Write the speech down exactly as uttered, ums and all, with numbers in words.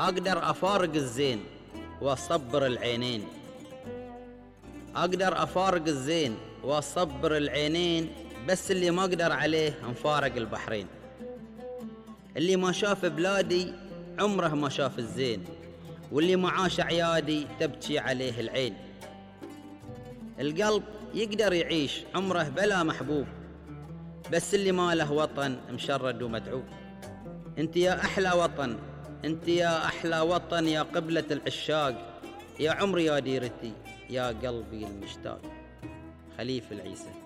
أقدر أفارق الزين وأصبر العينين، أقدر أفارق الزين وأصبر العينين، بس اللي ما أقدر عليه انفارق البحرين. اللي ما شاف بلادي عمره ما شاف الزين، واللي ما عاش عيادي تبكي عليه العين. القلب يقدر يعيش عمره بلا محبوب، بس اللي ما له وطن مشرد ومدعوب. انت يا أحلى وطن، انت يا أحلى وطن، يا قبلة العشاق، يا عمري يا ديرتي، يا قلبي المشتاق. خليفة العيسى.